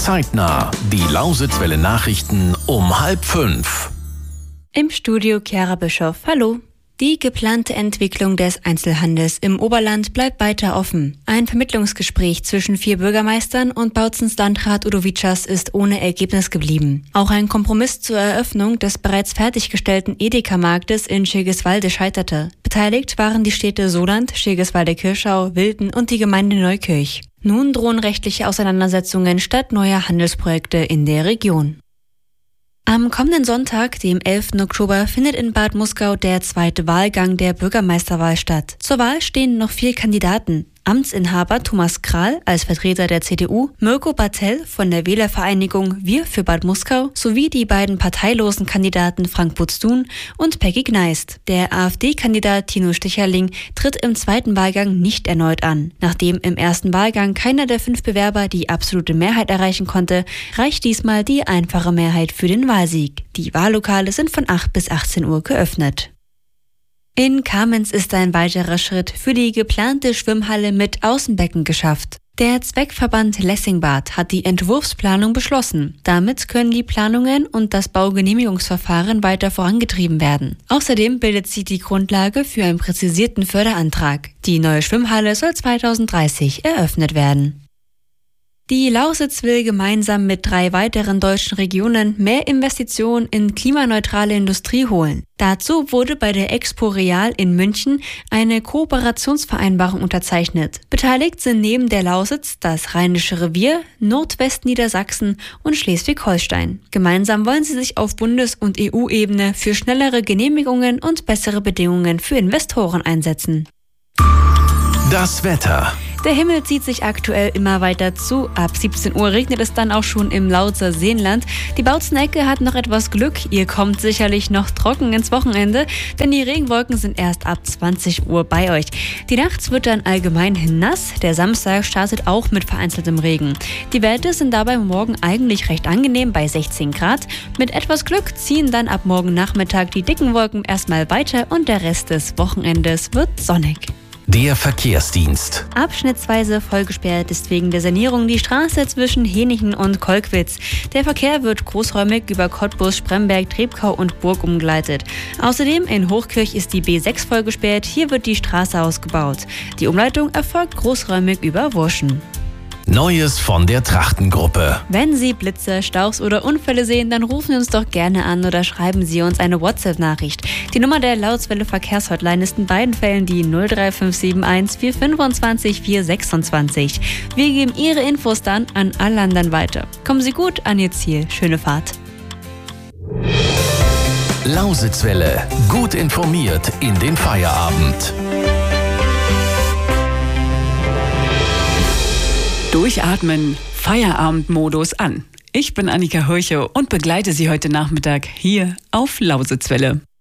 Zeitnah, die Lausitzwelle Nachrichten um 4:30. Im Studio Chiara Bischoff. Hallo. Die geplante Entwicklung des Einzelhandels im Oberland bleibt weiter offen. Ein Vermittlungsgespräch zwischen 4 Bürgermeistern und Bautzens Landrat Udo Vitschas ist ohne Ergebnis geblieben. Auch ein Kompromiss zur Eröffnung des bereits fertiggestellten Edeka-Marktes in Schirgiswalde scheiterte. Beteiligt waren die Städte Soland, Schirgiswalde-Kirschau, Wilden und die Gemeinde Neukirch. Nun drohen rechtliche Auseinandersetzungen statt neuer Handelsprojekte in der Region. Am kommenden Sonntag, dem 11. Oktober, findet in Bad Muskau der zweite Wahlgang der Bürgermeisterwahl statt. Zur Wahl stehen noch 4 Kandidaten. Amtsinhaber Thomas Kral als Vertreter der CDU, Mirko Bartell von der Wählervereinigung Wir für Bad Muskau sowie die beiden parteilosen Kandidaten Frank Butztun und Peggy Gneist. Der AfD-Kandidat Tino Sticherling tritt im zweiten Wahlgang nicht erneut an. Nachdem im ersten Wahlgang keiner der 5 Bewerber die absolute Mehrheit erreichen konnte, reicht diesmal die einfache Mehrheit für den Wahlsieg. Die Wahllokale sind von 8 bis 18 Uhr geöffnet. In Kamenz ist ein weiterer Schritt für die geplante Schwimmhalle mit Außenbecken geschafft. Der Zweckverband Lessingbad hat die Entwurfsplanung beschlossen. Damit können die Planungen und das Baugenehmigungsverfahren weiter vorangetrieben werden. Außerdem bildet sie die Grundlage für einen präzisierten Förderantrag. Die neue Schwimmhalle soll 2030 eröffnet werden. Die Lausitz will gemeinsam mit 3 weiteren deutschen Regionen mehr Investitionen in klimaneutrale Industrie holen. Dazu wurde bei der Expo Real in München eine Kooperationsvereinbarung unterzeichnet. Beteiligt sind neben der Lausitz das Rheinische Revier, Nordwestniedersachsen und Schleswig-Holstein. Gemeinsam wollen sie sich auf Bundes- und EU-Ebene für schnellere Genehmigungen und bessere Bedingungen für Investoren einsetzen. Das Wetter. Der Himmel zieht sich aktuell immer weiter zu. Ab 17 Uhr regnet es dann auch schon im Lausitzer Seenland. Die Bautzenecke hat noch etwas Glück. Ihr kommt sicherlich noch trocken ins Wochenende, denn die Regenwolken sind erst ab 20 Uhr bei euch. Die Nacht wird dann allgemein nass. Der Samstag startet auch mit vereinzeltem Regen. Die Werte sind dabei morgen eigentlich recht angenehm bei 16 Grad. Mit etwas Glück ziehen dann ab morgen Nachmittag die dicken Wolken erstmal weiter und der Rest des Wochenendes wird sonnig. Der Verkehrsdienst. Abschnittsweise vollgesperrt ist wegen der Sanierung die Straße zwischen Henichen und Kolkwitz. Der Verkehr wird großräumig über Cottbus, Spremberg, Trepkau und Burg umgeleitet. Außerdem in Hochkirch ist die B6 vollgesperrt. Hier wird die Straße ausgebaut. Die Umleitung erfolgt großräumig über Wurschen. Neues von der Trachtengruppe. Wenn Sie Blitze, Stauchs oder Unfälle sehen, dann rufen Sie uns doch gerne an oder schreiben Sie uns eine WhatsApp-Nachricht. Die Nummer der Lausitzwelle Verkehrshotline ist in beiden Fällen die 03571 425 426. Wir geben Ihre Infos dann an alle anderen weiter. Kommen Sie gut an Ihr Ziel. Schöne Fahrt. Lausitzwelle. Gut informiert in den Feierabend. Durchatmen, Feierabendmodus an. Ich bin Annika Hörche und begleite Sie heute Nachmittag hier auf Lausitzwelle.